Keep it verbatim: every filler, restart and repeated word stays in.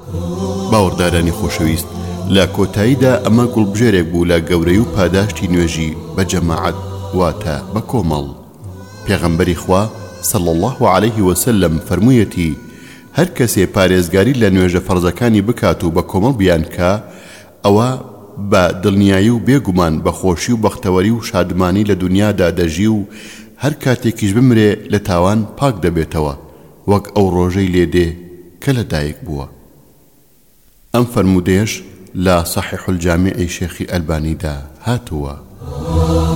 باوەڕدارانی خۆشەویست، لە کۆتاییدا ئەمە گوڵبژێرێک بوو لە گەورەی و پاداشتی نوێژی بە جەماعەت واتە بە کۆمەڵ. پێغەمبەری خوا صلی الله عليه وسلم فەرموویەتی هەر کەسێ پارێزگاری لە نوێژە فەرزەکانی بکات و بە کۆمەڵ بیان کە، ئەوە بە دڵنیایی و بێگومان بە خۆشی و بەختەوەری و شادمانی لە دنیادا دەژی و هەر کاتێکیش بمرێ لە تاوان پاک دەبێتەوە، وەک ئەو ڕۆژەی لێدێ کە لەدایک بووە. ئەم فەرموودەیەش لە صحیح الجامعی شێخی ئەلبانیدا هاتووە.